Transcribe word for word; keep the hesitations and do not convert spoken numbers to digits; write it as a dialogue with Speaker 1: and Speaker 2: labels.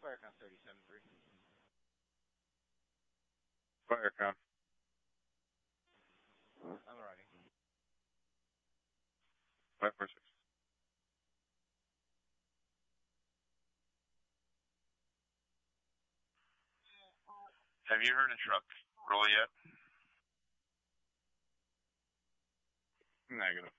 Speaker 1: Firecon thirty-seven three.
Speaker 2: Firecon.
Speaker 1: I'm ready.
Speaker 2: Five four six.
Speaker 3: Have you heard a truck roll yet?
Speaker 2: Negative.